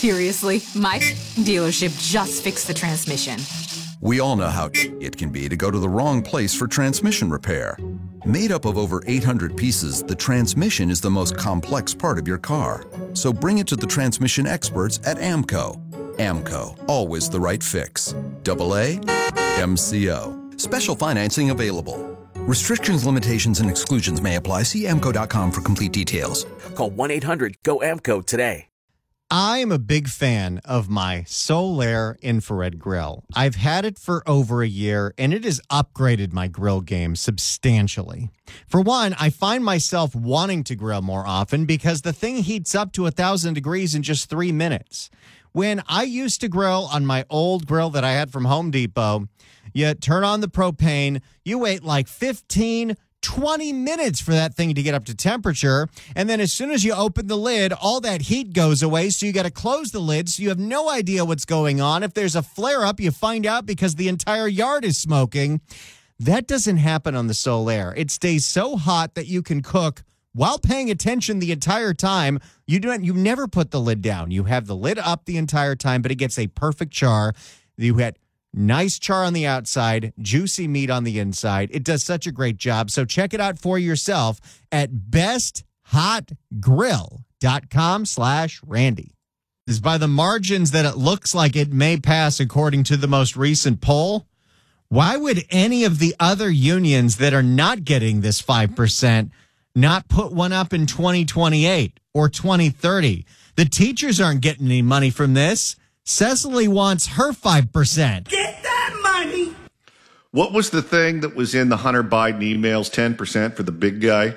Seriously, my dealership just fixed the transmission. We all know how it can be to go to the wrong place for transmission repair. Made up of over 800 pieces, the transmission is the most complex part of your car. So bring it to the transmission experts at AAMCO. AAMCO, always the right fix. AAMCO. Special financing available. Restrictions, limitations, and exclusions may apply. See AAMCO.com for complete details. Call 1-800-GO-AAMCO today. I am a big fan of my Solaire infrared grill. I've had it for over a year, and it has upgraded my grill game substantially. For one, I find myself wanting to grill more often because the thing heats up to 1,000 degrees in just 3 minutes. When I used to grill on my old grill that I had from Home Depot, you turn on the propane, you wait like 15, 20 minutes for that thing to get up to temperature. And then as soon as you open the lid, all that heat goes away. So you got to close the lid. So you have no idea what's going on. If there's a flare up, you find out because the entire yard is smoking. That doesn't happen on the Solaire. It stays so hot that you can cook while paying attention the entire time. You never put the lid down. You have the lid up the entire time, but it gets a perfect char. You had nice char on the outside, juicy meat on the inside. It does such a great job. So check it out for yourself at besthotgrill.com/Randy. It's by the margins that it looks like it may pass according to the most recent poll. Why would any of the other unions that are not getting this 5% not put one up in 2028 or 2030? The teachers aren't getting any money from this. Cecily wants her 5%. Get that money! What was the thing that was in the Hunter Biden emails? 10% for the big guy?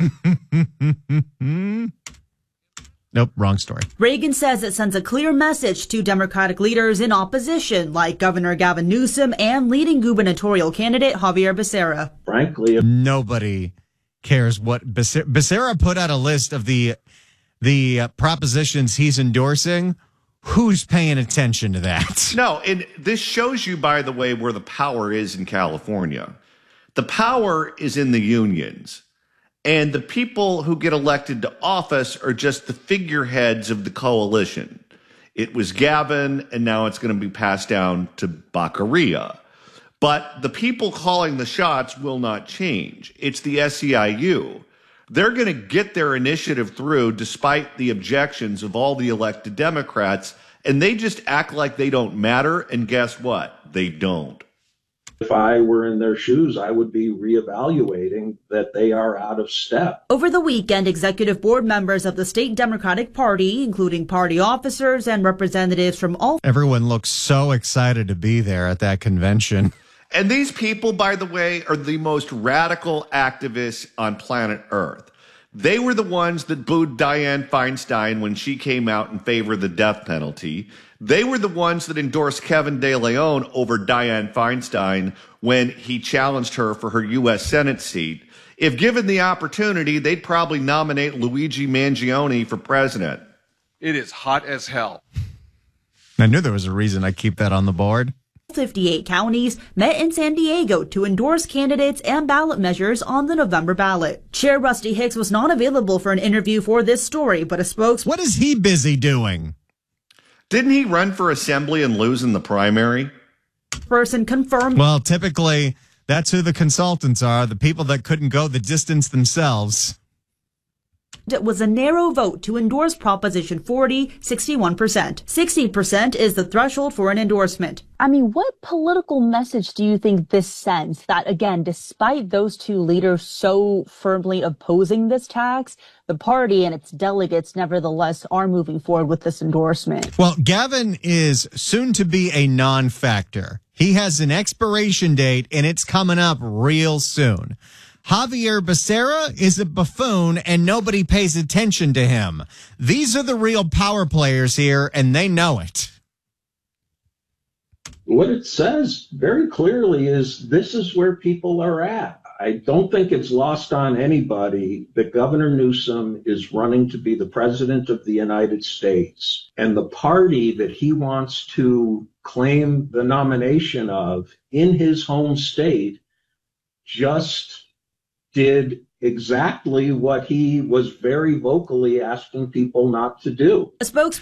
Nope, wrong story. Reagan says it sends a clear message to Democratic leaders in opposition, like Governor Gavin Newsom and leading gubernatorial candidate Javier Becerra. Frankly, nobody cares what Becerra put out a list of the propositions he's endorsing. Who's paying attention to that? No, and this shows you, by the way, where the power is in California. The power is in the unions. And the people who get elected to office are just the figureheads of the coalition. It was Gavin, and now it's going to be passed down to Baccaria. But the people calling the shots will not change. It's the SEIU. They're going to get their initiative through despite the objections of all the elected Democrats, and they just act like they don't matter, and guess what? They don't. If I were in their shoes, I would be reevaluating that they are out of step. Over the weekend, executive board members of the state Democratic Party, including party officers and representatives from all... Everyone looks so excited to be there at that convention. And these people, by the way, are the most radical activists on planet Earth. They were the ones that booed Dianne Feinstein when she came out in favor of the death penalty. They were the ones that endorsed Kevin De Leon over Dianne Feinstein when he challenged her for her U.S. Senate seat. If given the opportunity, they'd probably nominate Luigi Mangione for president. It is hot as hell. I knew there was a reason I keep that on the board. 58 counties met in San Diego to endorse candidates and ballot measures on the November ballot. Chair Rusty Hicks was not available for an interview for this story, but a spokesperson... What is he busy doing? Didn't he run for assembly and lose in the primary? Person confirmed... Well, typically, that's who the consultants are, the people that couldn't go the distance themselves. It was a narrow vote to endorse Proposition 40, 61%. 60% is the threshold for an endorsement. I mean, what political message do you think this sends that, again, despite those two leaders so firmly opposing this tax, the party and its delegates nevertheless are moving forward with this endorsement? Well, Gavin is soon to be a non-factor. He has an expiration date, and it's coming up real soon. Javier Becerra is a buffoon, and nobody pays attention to him. These are the real power players here, and they know it. What it says very clearly is this is where people are at. I don't think it's lost on anybody that Governor Newsom is running to be the president of the United States. And the party that he wants to claim the nomination of in his home state just did exactly what he was very vocally asking people not to do. A spokesperson